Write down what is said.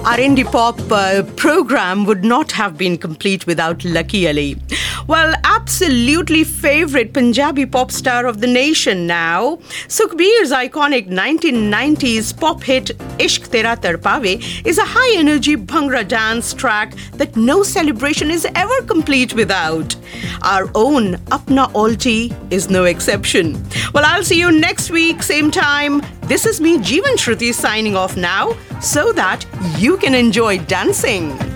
Our indie pop program would not have been complete without Lucky Ali. Well, absolutely favorite Punjabi pop star of the nation now. Sukhbir's iconic 1990s pop hit Ishq Tera Tarpave is a high-energy Bhangra dance track that no celebration is ever complete without. Our own Apna Alti is no exception. Well, I'll see you next week, same time. This is me, Jeevan Shruti, signing off now so that you can enjoy dancing.